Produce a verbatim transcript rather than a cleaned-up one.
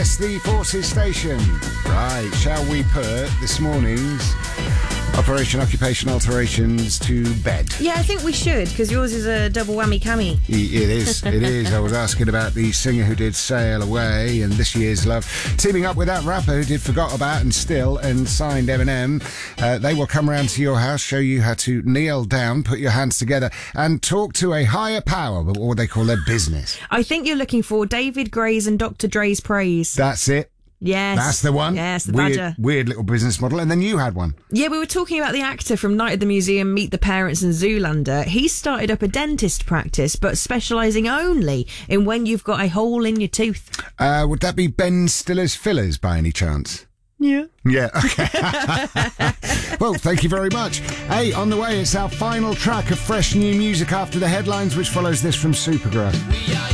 It's the Forces Station. Right, shall we put this morning's Operation Occupation Alterations to bed? Yeah, I think we should, because yours is a double whammy cammy. It is, it is. I was asking about the singer who did Sail Away and This Year's Love, teaming up with that rapper who did Forgot About and Still and signed Eminem. Uh, they will come round to your house, show you how to kneel down, put your hands together and talk to a higher power, but what they call their business. I think you're looking for David Gray's and Doctor Dre's praise. That's it. Yes. That's the one. Yes, the weird, badger. Weird little business model. And then you had one. Yeah, we were talking about the actor from Night at the Museum, Meet the Parents and Zoolander. He started up a dentist practice, but specialising only in when you've got a hole in your tooth. Uh, would that be Ben Stiller's Fillers by any chance? Yeah. Yeah, okay. Well, thank you very much. Hey, on the way, it's our final track of fresh new music after the headlines, which follows this from Supergrass.